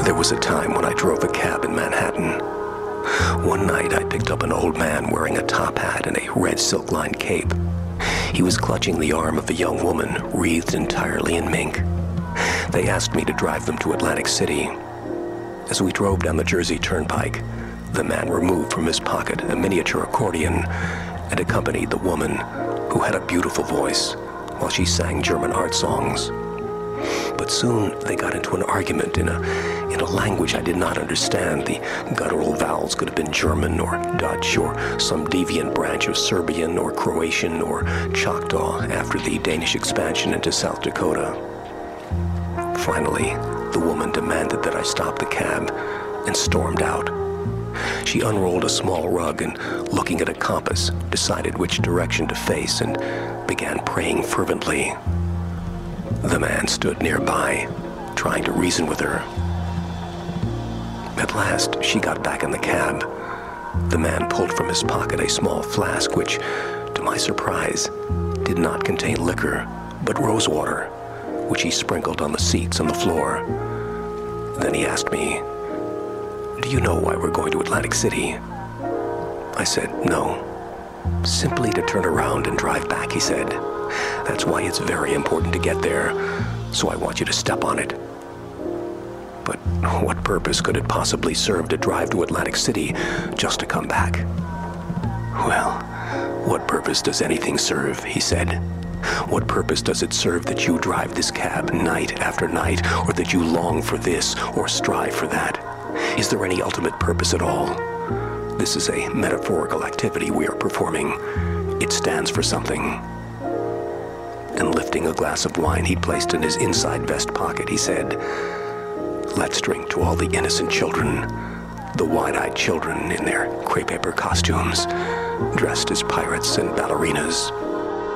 There was a time when I drove a cab in Manhattan. One night I picked up an old man wearing a top hat and a red silk-lined cape. He was clutching the arm of a young woman wreathed entirely in mink. They asked me to drive them to Atlantic City. As we drove down the Jersey Turnpike, the man removed from his pocket a miniature accordion and accompanied the woman, who had a beautiful voice, while she sang German art songs. But soon they got into an argument in a language I did not understand. The guttural vowels could have been German or Dutch or some deviant branch of Serbian or Croatian or Choctaw after the Danish expansion into South Dakota. Finally, the woman demanded that I stop the cab and stormed out. She unrolled a small rug and, looking at a compass, decided which direction to face and began praying fervently. The man stood nearby, trying to reason with her. At last, she got back in the cab. The man pulled from his pocket a small flask which, to my surprise, did not contain liquor, but rose water, which he sprinkled on the seats and the floor. Then he asked me, "Do you know why we're going to Atlantic City?" I said, "No." "Simply to turn around and drive back," he said. "That's why it's very important to get there, so I want you to step on it." But what purpose could it possibly serve to drive to Atlantic City just to come back? "Well, what purpose does anything serve?" he said. "What purpose does it serve that you drive this cab night after night, or that you long for this or strive for that? Is there any ultimate purpose at all? This is a metaphorical activity we are performing. It stands for something." And lifting a glass of wine he placed in his inside vest pocket, he said, "Let's drink to all the innocent children, the wide-eyed children in their crepe paper costumes, dressed as pirates and ballerinas,